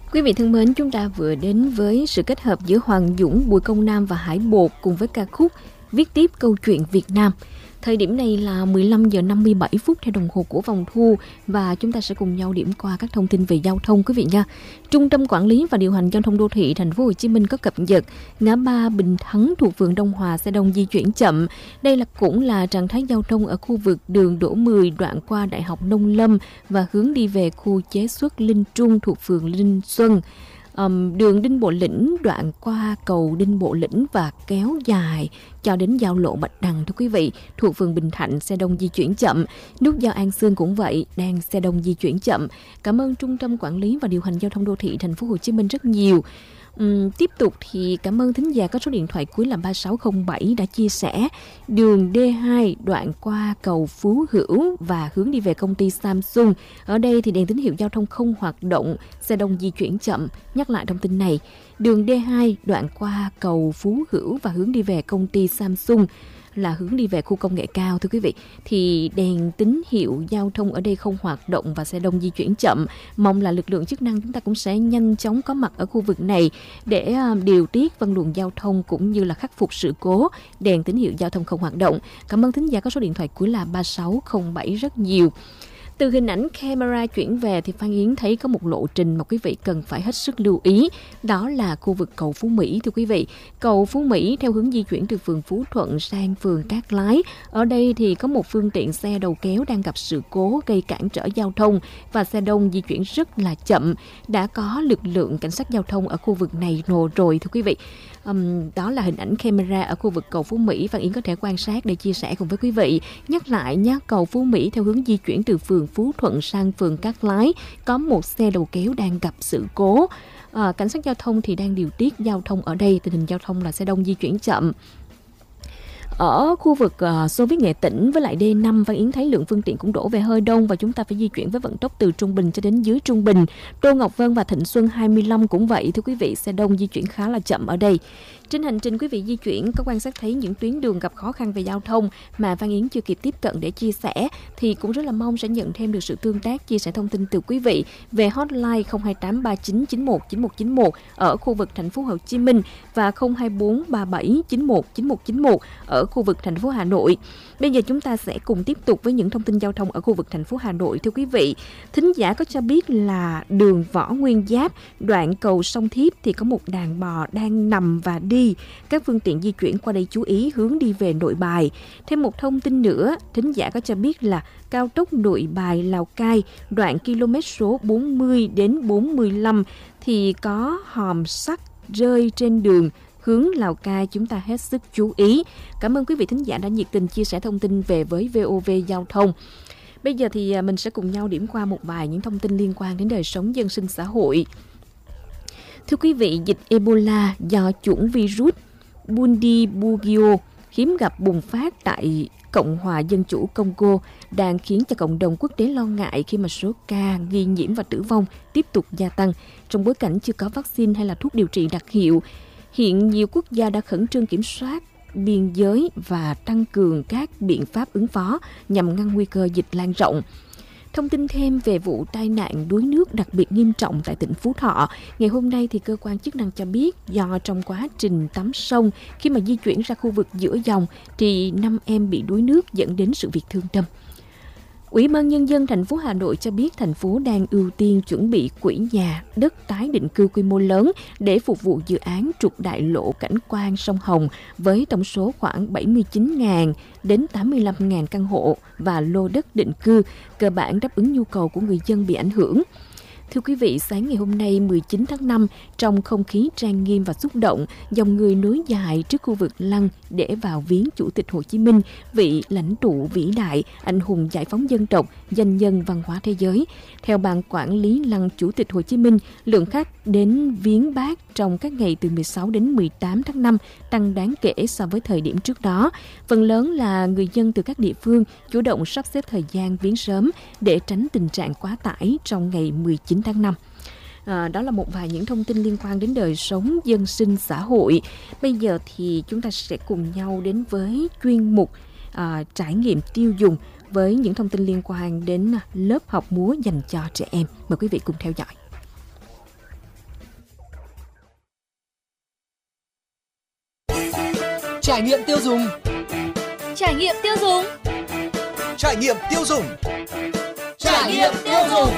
Quý vị thân mến, chúng ta vừa đến với sự kết hợp giữa Hoàng Dũng, Bùi Công Nam và Hải Bột cùng với ca khúc Viết tiếp câu chuyện Việt Nam. Thời điểm này là 15 giờ 57 phút theo đồng hồ của Vòng Thu và chúng ta sẽ cùng nhau điểm qua các thông tin về giao thông quý vị nha. Trung tâm Quản lý và Điều hành Giao thông Đô thị Thành phố Hồ Chí Minh có cập nhật ngã ba Bình Thắng thuộc phường Đông Hòa xe đông di chuyển chậm. Đây cũng là trạng thái giao thông ở khu vực đường Đỗ Mười đoạn qua Đại học Nông Lâm và hướng đi về khu chế xuất Linh Trung thuộc phường Linh Xuân. Đường Đinh Bộ Lĩnh đoạn qua cầu Đinh Bộ Lĩnh và kéo dài cho đến giao lộ Bạch Đằng thưa quý vị, thuộc phường Bình Thạnh xe đông di chuyển chậm. Nút giao An Sương cũng vậy, đang xe đông di chuyển chậm. Cảm ơn Trung tâm Quản lý và Điều hành Giao thông Đô thị Thành phố Hồ Chí Minh rất nhiều. Tiếp tục thì cảm ơn thính giả có số điện thoại cuối là 3607 đã chia sẻ đường D2 đoạn qua cầu Phú Hữu và hướng đi về công ty Samsung. Ở đây thì đèn tín hiệu giao thông không hoạt động, xe đông di chuyển chậm. Nhắc lại thông tin này, đường D2 đoạn qua cầu Phú Hữu và hướng đi về công ty Samsung là hướng đi về khu công nghệ cao thưa quý vị, thì đèn tín hiệu giao thông ở đây không hoạt động và xe đông di chuyển chậm. Mong là lực lượng chức năng chúng ta cũng sẽ nhanh chóng có mặt ở khu vực này để điều tiết phân luồng giao thông cũng như là khắc phục sự cố đèn tín hiệu giao thông không hoạt động. Cảm ơn thính giả có số điện thoại cuối là 3607 rất nhiều. Từ hình ảnh camera chuyển về thì Phan Yến thấy có một lộ trình mà quý vị cần phải hết sức lưu ý. Đó là khu vực cầu Phú Mỹ thưa quý vị. Cầu Phú Mỹ theo hướng di chuyển từ phường Phú Thuận sang phường Cát Lái. Ở đây thì có một phương tiện xe đầu kéo đang gặp sự cố gây cản trở giao thông và xe đông di chuyển rất là chậm. Đã có lực lượng cảnh sát giao thông ở khu vực này rồi thưa quý vị. Đó là hình ảnh camera ở khu vực cầu Phú Mỹ. Phan Yến có thể quan sát để chia sẻ cùng với quý vị. Nhắc lại nhé, cầu Phú Mỹ theo hướng di chuyển từ phường Phú Thuận sang phường Cát Lái có một xe đầu kéo đang gặp sự cố. Cảnh sát giao thông thì đang điều tiết giao thông ở đây. Tình hình giao thông là xe đông di chuyển chậm. Ở khu vực Xô Viết Nghệ Tĩnh với lại D5, Phan Yến thấy lượng phương tiện cũng đổ về hơi đông và chúng ta phải di chuyển với vận tốc từ trung bình cho đến dưới trung bình. Tô Ngọc Vân và Thịnh Xuân 25 cũng vậy thưa quý vị, xe đông di chuyển khá là chậm ở đây. Trên hành trình quý vị di chuyển có quan sát thấy những tuyến đường gặp khó khăn về giao thông mà Phan Yến chưa kịp tiếp cận để chia sẻ thì cũng rất là mong sẽ nhận thêm được sự tương tác chia sẻ thông tin từ quý vị về hotline 02839919191 ở khu vực thành phố Hồ Chí Minh và 02437919191 ở khu vực thành phố Hà Nội. Bây giờ chúng ta sẽ cùng tiếp tục với những thông tin giao thông ở khu vực thành phố Hà Nội thưa quý vị. Thính giả có cho biết là đường Võ Nguyên Giáp đoạn cầu Sông Thiếp thì có một đàn bò đang nằm và đi. Các phương tiện di chuyển qua đây chú ý hướng đi về Nội Bài. Thêm một thông tin nữa, thính giả có cho biết là cao tốc Nội Bài Lào Cai đoạn km số 40 đến 45 thì có hòm sắt rơi trên đường hướng Lào Cai, chúng ta hết sức chú ý. Cảm ơn quý vị thính giả đã nhiệt tình chia sẻ thông tin về với VOV Giao thông. Bây giờ thì mình sẽ cùng nhau điểm qua một vài những thông tin liên quan đến đời sống dân sinh xã hội. Thưa quý vị, dịch Ebola do chủng virus Bundibugyo hiếm gặp bùng phát tại Cộng hòa Dân chủ Congo đang khiến cho cộng đồng quốc tế lo ngại khi mà số ca nghi nhiễm và tử vong tiếp tục gia tăng trong bối cảnh chưa có vaccine hay là thuốc điều trị đặc hiệu. Hiện nhiều quốc gia đã khẩn trương kiểm soát biên giới và tăng cường các biện pháp ứng phó nhằm ngăn nguy cơ dịch lan rộng. Thông tin thêm về vụ tai nạn đuối nước đặc biệt nghiêm trọng tại tỉnh Phú Thọ. Ngày hôm nay thì cơ quan chức năng cho biết do trong quá trình tắm sông khi mà di chuyển ra khu vực giữa dòng thì 5 em bị đuối nước dẫn đến sự việc thương tâm. Ủy ban Nhân dân thành phố Hà Nội cho biết thành phố đang ưu tiên chuẩn bị quỹ nhà, đất tái định cư quy mô lớn để phục vụ dự án trục đại lộ cảnh quan sông Hồng với tổng số khoảng 79.000 đến 85.000 căn hộ và lô đất định cư, cơ bản đáp ứng nhu cầu của người dân bị ảnh hưởng. Thưa quý vị, sáng ngày hôm nay 19 tháng 5, trong không khí trang nghiêm và xúc động, dòng người nối dài trước khu vực lăng để vào viếng Chủ tịch Hồ Chí Minh, vị lãnh tụ vĩ đại, anh hùng giải phóng dân tộc, danh nhân văn hóa thế giới. Theo Ban Quản lý Lăng Chủ tịch Hồ Chí Minh, lượng khách đến viếng Bác trong các ngày từ 16 đến 18 tháng 5 tăng đáng kể so với thời điểm trước đó. Phần lớn là người dân từ các địa phương chủ động sắp xếp thời gian viếng sớm để tránh tình trạng quá tải trong ngày 19 tháng 5. Đó là một vài những thông tin liên quan đến đời sống dân sinh xã hội. Bây giờ thì chúng ta sẽ cùng nhau đến với chuyên mục trải nghiệm tiêu dùng với những thông tin liên quan đến lớp học múa dành cho trẻ em. Mời quý vị cùng theo dõi. Trải nghiệm tiêu dùng. Trải nghiệm tiêu dùng. Trải nghiệm tiêu dùng. Trải nghiệm tiêu dùng.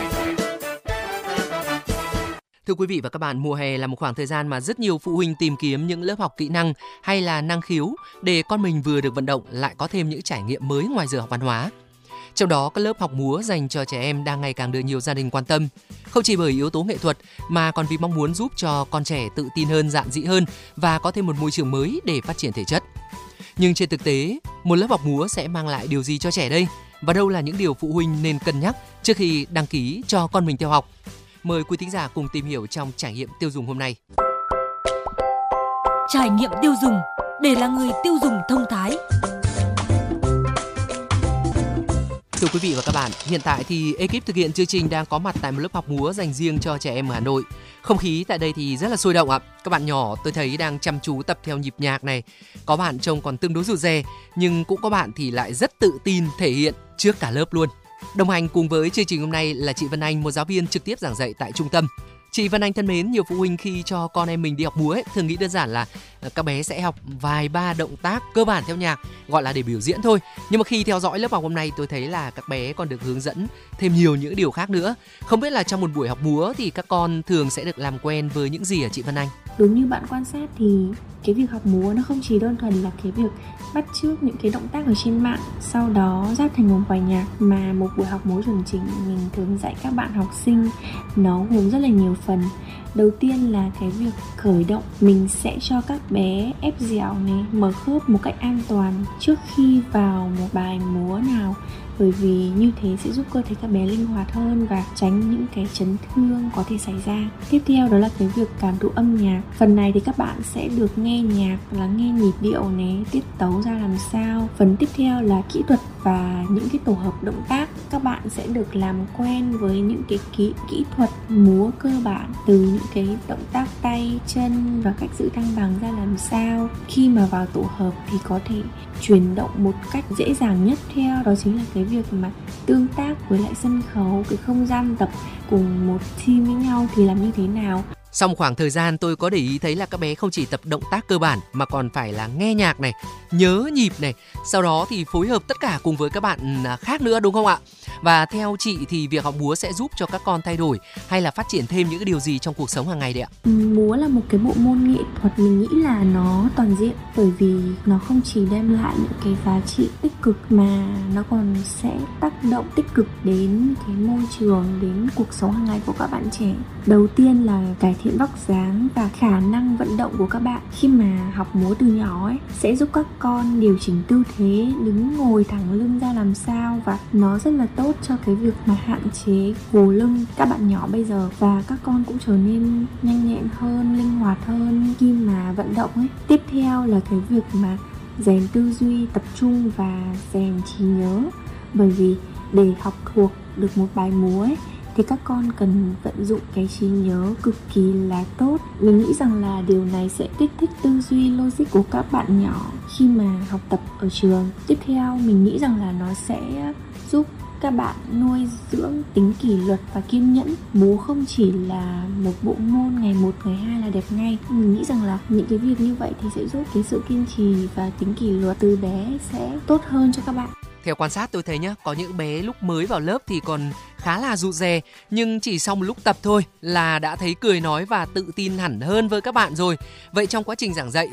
Thưa quý vị và các bạn, mùa hè là một khoảng thời gian mà rất nhiều phụ huynh tìm kiếm những lớp học kỹ năng hay là năng khiếu để con mình vừa được vận động lại có thêm những trải nghiệm mới ngoài giờ học văn hóa. Trong đó, các lớp học múa dành cho trẻ em đang ngày càng được nhiều gia đình quan tâm. Không chỉ bởi yếu tố nghệ thuật mà còn vì mong muốn giúp cho con trẻ tự tin hơn, dạn dĩ hơn và có thêm một môi trường mới để phát triển thể chất. Nhưng trên thực tế, một lớp học múa sẽ mang lại điều gì cho trẻ đây? Và đâu là những điều phụ huynh nên cân nhắc trước khi đăng ký cho con mình theo học? Mời quý thính giả cùng tìm hiểu trong trải nghiệm tiêu dùng hôm nay. Trải nghiệm tiêu dùng để là người tiêu dùng thông thái. Thưa quý vị và các bạn, hiện tại thì ekip thực hiện chương trình đang có mặt tại một lớp học múa dành riêng cho trẻ em ở Hà Nội. Không khí tại đây thì rất là sôi động ạ. Các bạn nhỏ tôi thấy đang chăm chú tập theo nhịp nhạc này. Có bạn trông còn tương đối rụt rè, nhưng cũng có bạn thì lại rất tự tin thể hiện trước cả lớp luôn. Đồng hành cùng với chương trình hôm nay là chị Vân Anh, một giáo viên trực tiếp giảng dạy tại trung tâm. Chị Vân Anh thân mến, nhiều phụ huynh khi cho con em mình đi học múa thường nghĩ đơn giản là các bé sẽ học vài ba động tác cơ bản theo nhạc, gọi là để biểu diễn thôi. Nhưng mà khi theo dõi lớp học hôm nay tôi thấy là các bé còn được hướng dẫn thêm nhiều những điều khác nữa. Không biết là trong một buổi học múa thì các con thường sẽ được làm quen với những gì hả chị Vân Anh? Đúng như bạn quan sát thì cái việc học múa nó không chỉ đơn thuần là cái việc bắt chước những cái động tác ở trên mạng, sau đó ráp thành một bài nhạc, mà một buổi học múa chuẩn chỉnh mình thường dạy các bạn học sinh nó gồm rất là nhiều phần. Đầu tiên là cái việc khởi động, mình sẽ cho các bé ép dẻo này, mở khớp một cách an toàn trước khi vào một bài múa nào, bởi vì như thế sẽ giúp cơ thể các bé linh hoạt hơn và tránh những cái chấn thương có thể xảy ra. Tiếp theo đó là cái việc cảm thụ âm nhạc. Phần này thì các bạn sẽ được nghe nhạc, lắng nghe nhịp điệu này, tiết tấu ra làm sao. Phần tiếp theo là kỹ thuật và những cái tổ hợp động tác. Các bạn sẽ được làm quen với những cái kỹ thuật múa cơ bản, từ những cái động tác tay, chân và cách giữ thăng bằng ra làm sao. Khi mà vào tổ hợp thì có thể chuyển động một cách dễ dàng nhất. Theo đó chính là cái việc mà tương tác với lại sân khấu, cái không gian tập cùng một team với nhau thì làm như thế nào. Sau một khoảng thời gian tôi có để ý thấy là các bé không chỉ tập động tác cơ bản mà còn phải là nghe nhạc này, nhớ nhịp này, sau đó thì phối hợp tất cả cùng với các bạn khác nữa, đúng không ạ? Và theo chị thì việc học múa sẽ giúp cho các con thay đổi hay là phát triển thêm những cái điều gì trong cuộc sống hàng ngày đấy ạ? Múa là một cái bộ môn nghệ thuật, mình nghĩ là nó toàn diện, bởi vì nó không chỉ đem lại những cái giá trị tích cực mà nó còn sẽ tác động tích cực đến cái môi trường, đến cuộc sống hàng ngày của các bạn trẻ. Đầu tiên là cải thiện vóc dáng và khả năng vận động của các bạn. Khi mà học múa từ nhỏ ấy, sẽ giúp các con điều chỉnh tư thế, đứng ngồi thẳng lưng ra làm sao, và nó rất là tốt cho cái việc mà hạn chế gù lưng các bạn nhỏ bây giờ, và các con cũng trở nên nhanh nhẹn hơn, linh hoạt hơn khi mà vận động ấy. Tiếp theo là cái việc mà rèn tư duy, tập trung và rèn trí nhớ, bởi vì để học thuộc được một bài múa ấy, thì các con cần vận dụng cái trí nhớ cực kỳ là tốt. Mình nghĩ rằng là điều này sẽ kích thích tư duy logic của các bạn nhỏ khi mà học tập ở trường. Tiếp theo mình nghĩ rằng là nó sẽ giúp các bạn nuôi dưỡng tính kỷ luật và kiên nhẫn. Múa không chỉ là một bộ môn ngày một, ngày hai là đẹp ngay. Mình nghĩ rằng là những cái việc như vậy thì sẽ giúp cái sự kiên trì và tính kỷ luật từ bé sẽ tốt hơn cho các bạn. Theo quan sát tôi thấy nhá, có những bé lúc mới vào lớp thì còn khá là rụt rè, nhưng chỉ sau một lúc tập thôi là đã thấy cười nói và tự tin hẳn hơn với các bạn rồi. Vậy trong quá trình giảng dạy